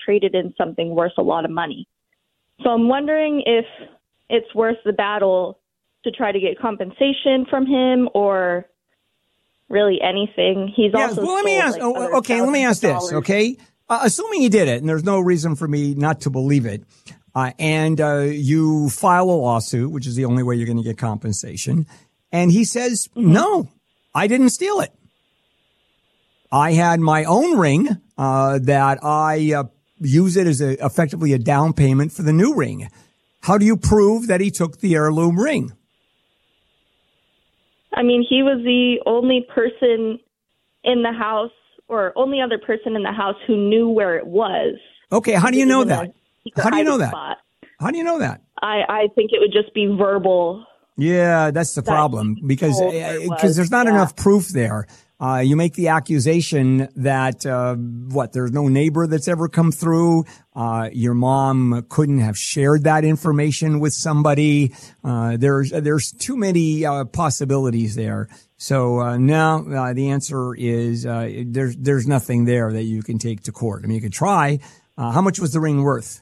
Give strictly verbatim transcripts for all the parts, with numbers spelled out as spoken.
traded in something worth a lot of money. So I'm wondering if it's worth the battle to try to get compensation from him or really anything. He's yeah, also well, let me ask. like, oh, okay, let me ask this. Okay, uh, assuming he did it, and there's no reason for me not to believe it, uh, and uh, you file a lawsuit, which is the only way you're going to get compensation, and he says, mm-hmm. "No, I didn't steal it. I had my own ring uh, that I uh, use it as a, effectively a down payment for the new ring." How do you prove that he took the heirloom ring? I mean, he was the only person in the house or only other person in the house who knew where it was. Okay, how do you know that? How do you know that? Spot. How do you know that? I, I think it would just be verbal. Yeah, that's the that problem because because there's not yeah. enough proof there. Uh, you make the accusation that, uh, what, there's no neighbor that's ever come through. Uh, your mom couldn't have shared that information with somebody. Uh, there's, there's too many, uh, possibilities there. So, uh, no, uh, the answer is, uh, there's, there's nothing there that you can take to court. I mean, you could try. Uh, how much was the ring worth?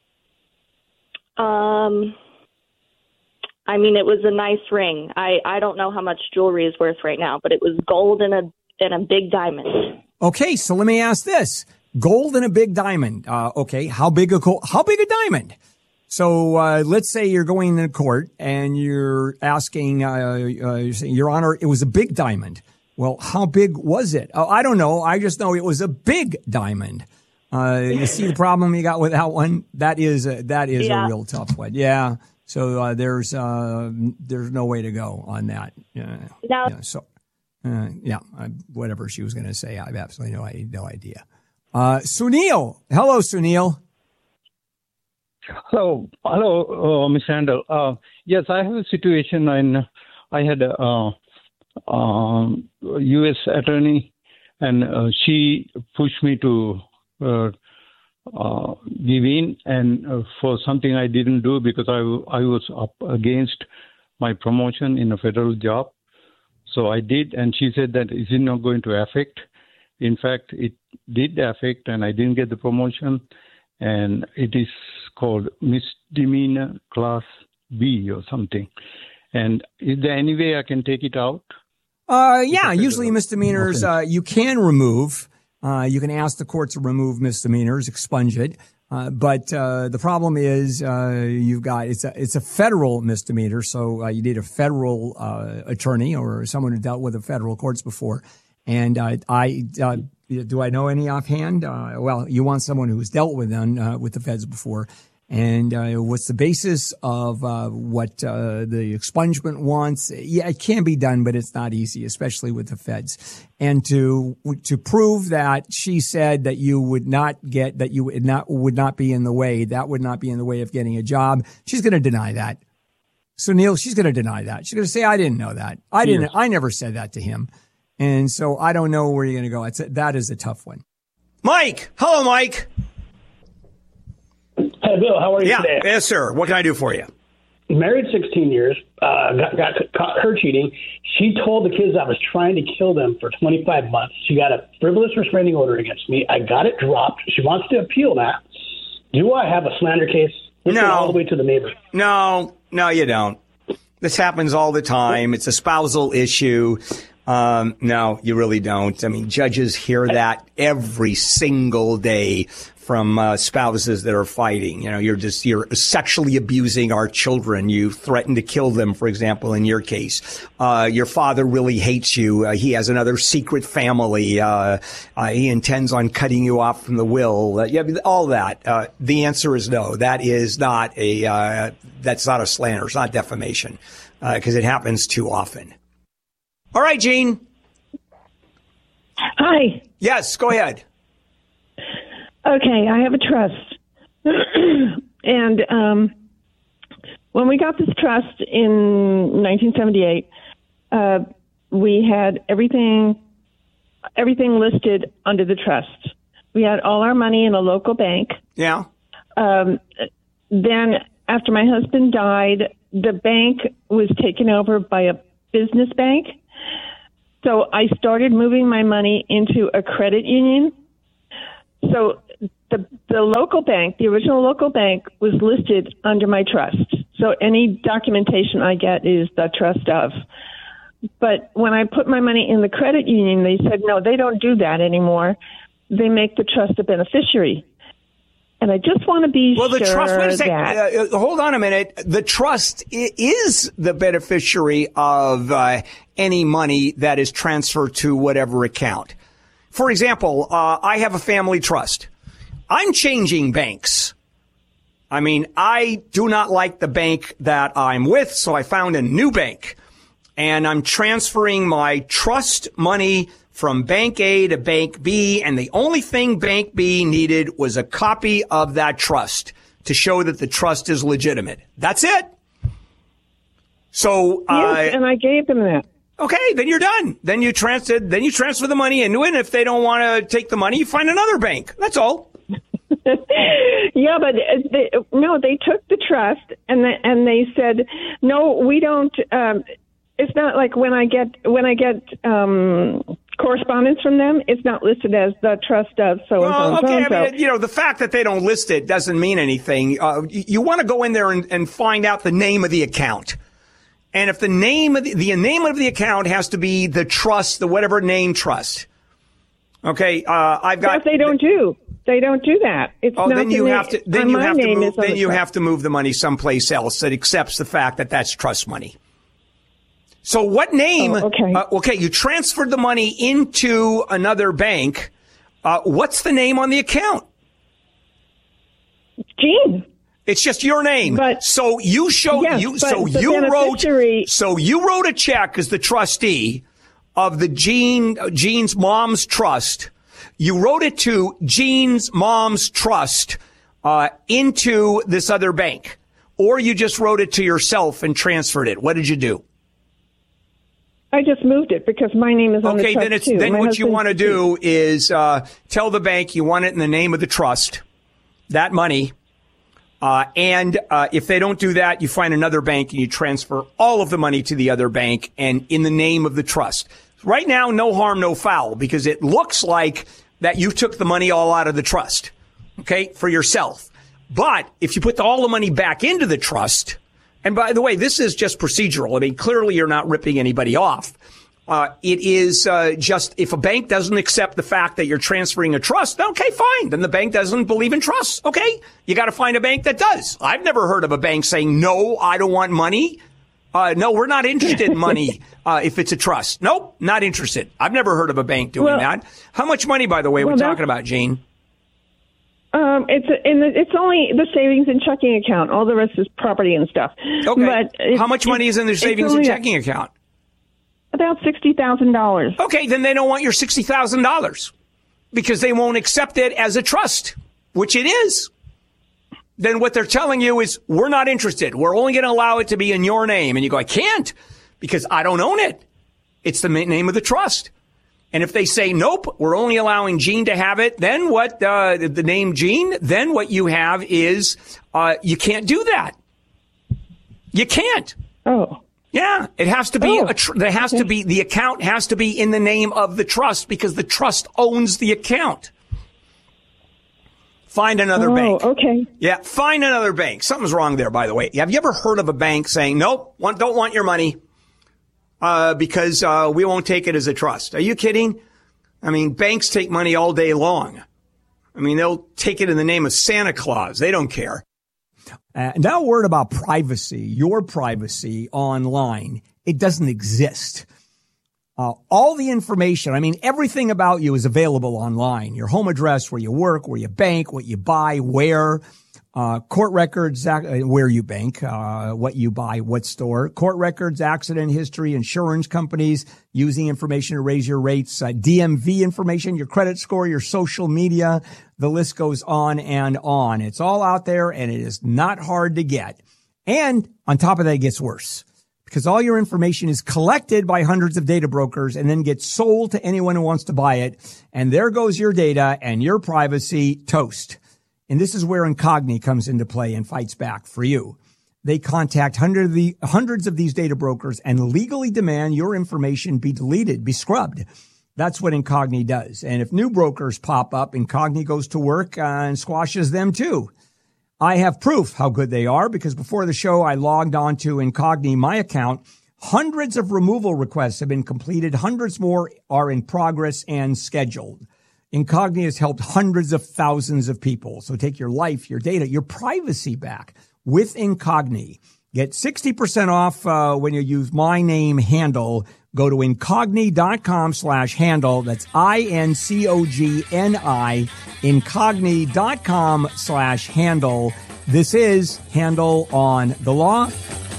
Um, I mean, it was a nice ring. I, I don't know how much jewelry is worth right now, but it was gold and a and a big diamond. Okay, so let me ask this: gold and a big diamond. Uh, okay, how big a how big a diamond? So uh, let's say you're going to court and you're asking, uh, uh, you're saying, Your Honor, it was a big diamond. Well, how big was it? Oh, I don't know. I just know it was a big diamond. Uh, you see the problem you got with that one? That is a, that is yeah. a real tough one. Yeah. So uh, there's uh, there's no way to go on that. Uh, now, yeah, so uh, yeah, uh, whatever she was going to say, I have absolutely no no idea. Uh, Sunil, hello, Sunil. Hello, hello, uh, Miss Handel. Uh, yes, I have a situation. In I had a uh, um, U S attorney, and uh, she pushed me to. Uh, Uh, give in and uh, for something I didn't do because I, I was up against my promotion in a federal job. So I did, and she said that is it not going to affect? In fact, it did affect, and I didn't get the promotion, and it is called misdemeanor class B or something. And is there any way I can take it out? Uh, yeah, usually misdemeanors uh, you can remove. Uh, you can ask the court to remove misdemeanors, expunge it. Uh, but, uh, the problem is, uh, you've got, it's a, it's a federal misdemeanor. So, uh, you need a federal, uh, attorney or someone who dealt with the federal courts before. And, uh, I, uh, do I know any offhand? Uh, well, you want someone who's dealt with them, uh, with the feds before. And, uh, what's the basis of, uh, what, uh, the expungement wants? Yeah, it can be done, but it's not easy, especially with the feds. And to, to prove that she said that you would not get, that you would not, would not be in the way, that would not be in the way of getting a job. She's going to deny that. So Neil, she's going to deny that. She's going to say, I didn't know that. I didn't, yes. I never said that to him. And so I don't know where you're going to go. It's a, that is a tough one. Mike. Hello, Mike. Hey, Bill, how are you yeah, today? Yes, sir. What can I do for you? Married sixteen years, uh, got, got caught her cheating. She told the kids I was trying to kill them for twenty-five months. She got a frivolous restraining order against me. I got it dropped. She wants to appeal that. Do I have a slander case? Listen no. all the way to the neighbor. No, no, you don't. This happens all the time. It's a spousal issue. Um, no, you really don't. I mean, judges hear that every single day from uh, spouses that are fighting. You know, you're just, you're sexually abusing our children. You threaten to kill them, for example, in your case. Uh, your father really hates you. Uh, he has another secret family. Uh, uh, he intends on cutting you off from the will. Uh, yeah, all that. Uh, the answer is no. That is not a, uh, that's not a slander. It's not defamation, uh, cause it happens too often. All right, Gene. Hi. Yes, go ahead. Okay, I have a trust. and um, when we got this trust in nineteen seventy-eight, uh, we had everything everything listed under the trust. We had all our money in a local bank. Yeah. Um, then after my husband died, the bank was taken over by a business bank. So I started moving my money into a credit union. So the the local bank, the original local bank, was listed under my trust. So any documentation I get is the trust of. But when I put my money in the credit union, they said, no, they don't do that anymore. They make the trust a beneficiary. And I just want to be well, the sure trust, wait a second, that... uh, hold on a minute. The trust i- is the beneficiary of uh, any money that is transferred to whatever account. For example, uh, I have a family trust. I'm changing banks. I mean, I do not like the bank that I'm with, so I found a new bank. And I'm transferring my trust money from Bank A to Bank B, and the only thing Bank B needed was a copy of that trust to show that the trust is legitimate. That's it. So, uh, yes, and I gave them that. Okay, then you're done. Then you transfer, then you transfer the money into it, and if they don't want to take the money, you find another bank. That's all. Yeah, but they, no, they took the trust and the, and they said, no, we don't. Um, it's not like when I get when I get um, correspondence from them, it's not listed as the trust of so and so. Well, okay, and so. I mean, you know, the fact that they don't list it doesn't mean anything. Uh, you you want to go in there and, and find out the name of the account. And if the name of the, the name of the account has to be the trust, the whatever name trust. Okay, uh, I've got. But they don't do. They don't do that. It's oh, not then you the have name, to. Then you have to move. Then the you trust. have to move the money someplace else that accepts the fact that that's trust money. So what name? Oh, okay. Uh, okay, you transferred the money into another bank. Uh, what's the name on the account? Jean. It's just your name. But, so you showed yes, you. but So the you wrote. beneficiary- So you wrote a check as the trustee of the Jean Jean's mom's trust. You wrote it to Jean's mom's trust uh, into this other bank, or you just wrote it to yourself and transferred it. What did you do? I just moved it because my name is on Okay, the trust then it's too. then My what you husband's want to do is uh, tell the bank you want it in the name of the trust, that money. Uh, and, uh, if they don't do that, you find another bank and you transfer all of the money to the other bank and in the name of the trust. Right now, no harm, no foul, because it looks like that you took the money all out of the trust, okay, for yourself. But if you put all the money back into the trust, and by the way, this is just procedural. I mean, clearly you're not ripping anybody off. Uh, it is uh, just if a bank doesn't accept the fact that you're transferring a trust, okay, fine. Then the bank doesn't believe in trusts. Okay, you got to find a bank that does. I've never heard of a bank saying, no, I don't want money. Uh, no, we're not interested in money uh, if it's a trust. Nope, not interested. I've never heard of a bank doing well, that. How much money, by the way, well, we're talking about, Jean? Um, it's in the, it's only the savings and checking account. All the rest is property and stuff. Okay. But it, How much money is in their savings and checking a, account? About sixty thousand dollars. Okay, then they don't want your sixty thousand dollars because they won't accept it as a trust, which it is. Then what they're telling you is, we're not interested. We're only going to allow it to be in your name. And you go, I can't because I don't own it. It's the name of the trust. And if they say, nope, we're only allowing Jean to have it, then what, uh, the name Jean, then what you have is, uh, you can't do that. You can't. Oh. Yeah, it has to be, oh, a tr- there has okay. to be, the account has to be in the name of the trust because the trust owns the account. Find another oh, bank. Okay. Yeah, find another bank. Something's wrong there, by the way. Have you ever heard of a bank saying, nope, want, don't want your money uh, because uh, we won't take it as a trust? Are you kidding? I mean, banks take money all day long. I mean, they'll take it in the name of Santa Claus. They don't care. Uh, now a word about privacy, your privacy online. It doesn't exist. Uh, all the information, I mean, everything about you is available online. Your home address, where you work, where you bank, what you buy, where, uh, court records, uh, where you bank, uh, what you buy, what store, court records, accident history, insurance companies using information to raise your rates, uh, D M V information, your credit score, your social media. The list goes on and on. It's all out there and it is not hard to get. And on top of that, it gets worse. Because all your information is collected by hundreds of data brokers and then gets sold to anyone who wants to buy it. And there goes your data and your privacy toast. And this is where Incogni comes into play and fights back for you. They contact hundreds of, the, hundreds of these data brokers and legally demand your information be deleted, be scrubbed. That's what Incogni does. And if new brokers pop up, Incogni goes to work uh, and squashes them too. I have proof how good they are because before the show, I logged on to Incogni, my account. Hundreds of removal requests have been completed. Hundreds more are in progress and scheduled. Incogni has helped hundreds of thousands of people. So take your life, your data, your privacy back with Incogni. Get sixty percent off uh, when you use my name handle. Go to incogni.com slash handle. That's I-N-C-O-G-N-I, incogni.com slash handle. This is Handle on the Law.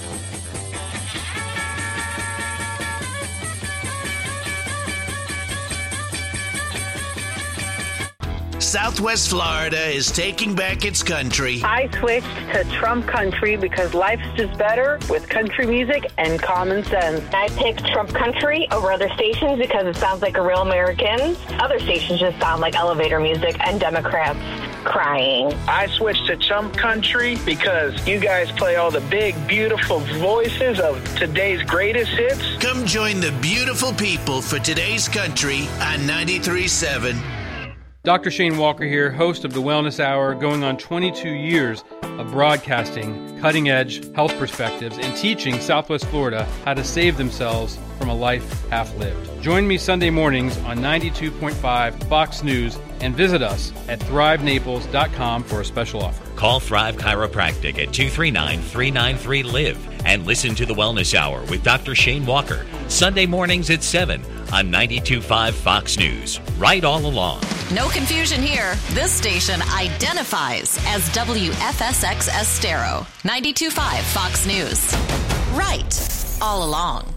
Southwest Florida is taking back its country. I switched to Trump country because life's just better with country music and common sense. I picked Trump country over other stations because it sounds like a real American. Other stations just sound like elevator music and Democrats crying. I switched to Trump country because you guys play all the big, beautiful voices of today's greatest hits. Come join the beautiful people for today's country on ninety-three point seven. Doctor Shane Walker here, host of the Wellness Hour, going on twenty-two years of broadcasting cutting-edge health perspectives and teaching Southwest Florida how to save themselves from a life half-lived. Join me Sunday mornings on ninety-two point five Fox News and visit us at thrive naples dot com for a special offer. Call Thrive Chiropractic at two three nine, three nine three, L I V E and listen to the Wellness Hour with Doctor Shane Walker, Sunday mornings at seven on ninety-two point five Fox News. Right all along. No confusion here. This station identifies as W F S X Estero, ninety-two point five Fox News. Right all along.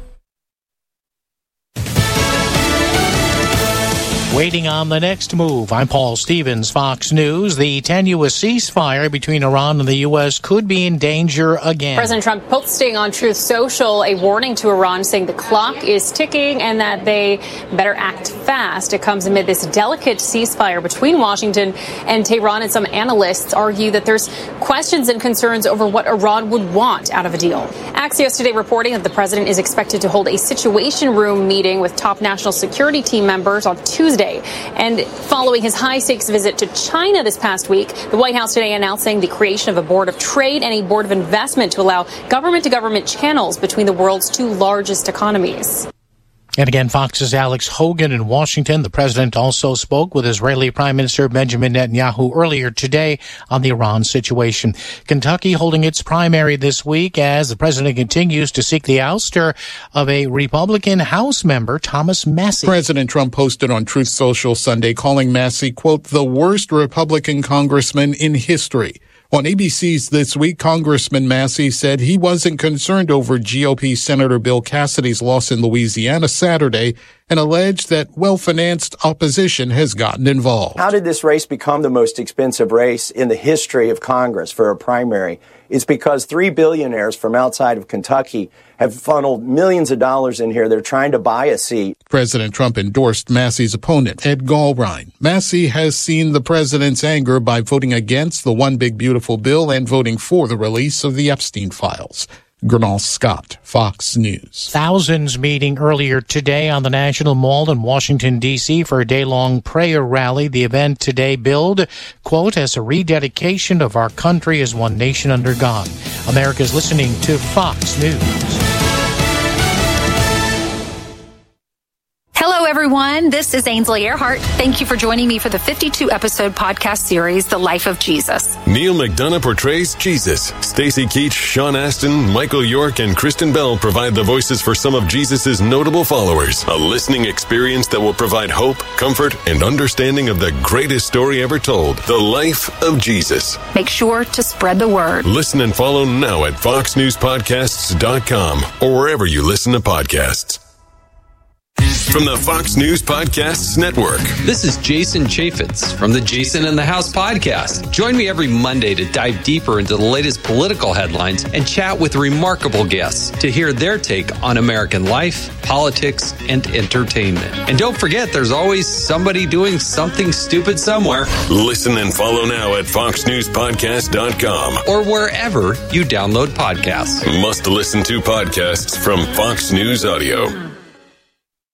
Waiting on the next move. I'm Paul Stevens, Fox News. The tenuous ceasefire between Iran and the U S could be in danger again. President Trump posting on Truth Social a warning to Iran saying the clock is ticking and that they better act fast. It comes amid this delicate ceasefire between Washington and Tehran, and some analysts argue that there's questions and concerns over what Iran would want out of a deal. Axios today reporting that the president is expected to hold a Situation Room meeting with top national security team members on Tuesday. And following his high-stakes visit to China this past week, the White House today announcing the creation of a board of trade and a board of investment to allow government-to-government channels between the world's two largest economies. And again, Fox's Alex Hogan in Washington. The president also spoke with Israeli Prime Minister Benjamin Netanyahu earlier today on the Iran situation. Kentucky holding its primary this week as the president continues to seek the ouster of a Republican House member, Thomas Massie. President Trump posted on Truth Social Sunday calling Massie, quote, the worst Republican congressman in history. On A B C's This Week, Congressman Massie said he wasn't concerned over G O P Senator Bill Cassidy's loss in Louisiana Saturday and alleged that well-financed opposition has gotten involved. How did this race become the most expensive race in the history of Congress for a primary? It's because three billionaires from outside of Kentucky have funneled millions of dollars in here. They're trying to buy a seat. President Trump endorsed Massie's opponent, Ed Gallrein. Massie has seen the president's anger by voting against the One Big Beautiful Bill and voting for the release of the Epstein files. Gernal Scott, Fox News. Thousands meeting earlier today on the National Mall in Washington, D C for a day-long prayer rally. The event today billed, quote, as a rededication of our country as one nation under God. America's listening to Fox News. Hello, everyone. This is Ainsley Earhart. Thank you for joining me for the fifty-two episode podcast series, The Life of Jesus. Neil McDonough portrays Jesus. Stacy Keach, Sean Astin, Michael York, and Kristen Bell provide the voices for some of Jesus' notable followers. A listening experience that will provide hope, comfort, and understanding of the greatest story ever told, The Life of Jesus. Make sure to spread the word. Listen and follow now at fox news podcasts dot com or wherever you listen to podcasts. From the Fox News Podcasts Network. This is Jason Chaffetz from the Jason in the House podcast. Join me every Monday to dive deeper into the latest political headlines and chat with remarkable guests to hear their take on American life, politics, and entertainment. And don't forget, there's always somebody doing something stupid somewhere. Listen and follow now at fox news podcast dot com or wherever you download podcasts. Must listen to podcasts from Fox News Audio.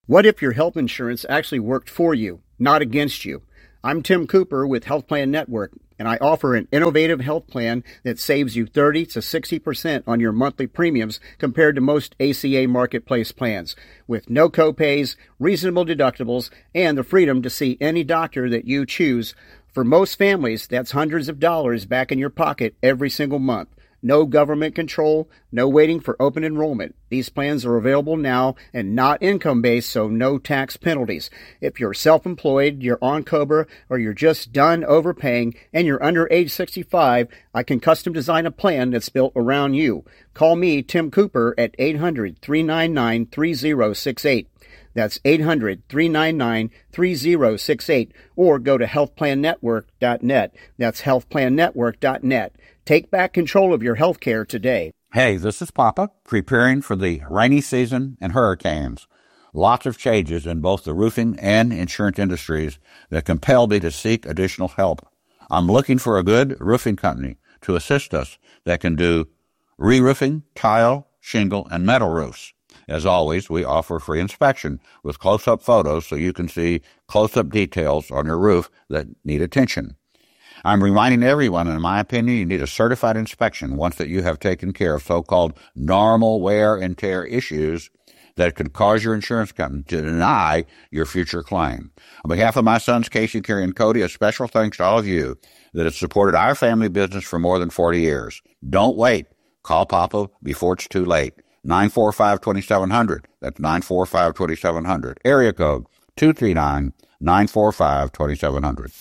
What if your health insurance actually worked for you, not against you? I'm Tim Cooper with Health Plan Network, and I offer an innovative health plan that saves you thirty to sixty percent on your monthly premiums compared to most A C A marketplace plans, with no copays, reasonable deductibles, and the freedom to see any doctor that you choose. For most families, that's hundreds of dollars back in your pocket every single month. No government control, no waiting for open enrollment. These plans are available now and not income-based, so no tax penalties. If you're self-employed, you're on COBRA, or you're just done overpaying and you're under age sixty-five, I can custom design a plan that's built around you. Call me, Tim Cooper, at eight hundred, three nine nine, three zero six eight. That's eight hundred, three nine nine, three zero six eight, or go to health plan network dot net. That's health plan network dot net. Take back control of your health care today. Hey, this is Papa, preparing for the rainy season and hurricanes. Lots of changes in both the roofing and insurance industries that compel me to seek additional help. I'm looking for a good roofing company to assist us that can do re-roofing, tile, shingle, and metal roofs. As always, we offer free inspection with close-up photos so you can see close-up details on your roof that need attention. I'm reminding everyone, in my opinion, you need a certified inspection once that you have taken care of so-called normal wear and tear issues that could cause your insurance company to deny your future claim. On behalf of my sons, Casey, Kerry, and Cody, a special thanks to all of you that have supported our family business for more than forty years. Don't wait. Call Papa before it's too late. nine four five, two seven zero zero. That's nine four five, two seven zero zero. Area code two three nine, nine four five, two seven zero zero.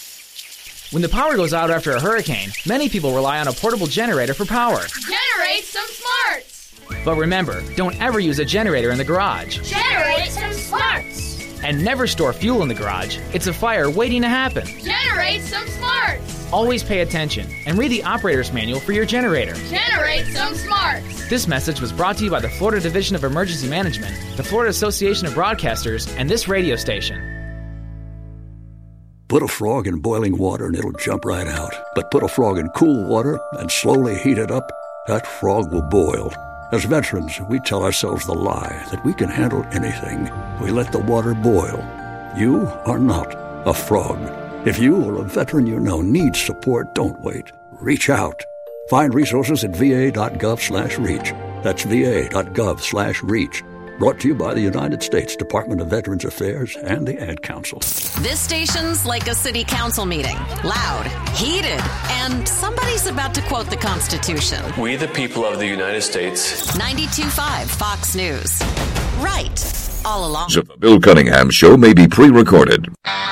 When the power goes out after a hurricane, many people rely on a portable generator for power. Generate some smarts! But remember, don't ever use a generator in the garage. Generate some smarts! And never store fuel in the garage. It's a fire waiting to happen. Generate some smarts! Always pay attention and read the operator's manual for your generator. Generate some smarts! This message was brought to you by the Florida Division of Emergency Management, the Florida Association of Broadcasters, and this radio station. Put a frog in boiling water and it'll jump right out. But put a frog in cool water and slowly heat it up, that frog will boil. As veterans, we tell ourselves the lie that we can handle anything. We let the water boil. You are not a frog. If you or a veteran you know needs support, don't wait. Reach out. Find resources at va.gov slash reach. That's va.gov slash reach. Brought to you by the United States Department of Veterans Affairs and the Ad Council. This station's like a city council meeting. Loud, heated, and somebody's about to quote the Constitution. We the people of the United States. ninety-two point five Fox News. Right. All along. The Bill Cunningham Show may be pre-recorded.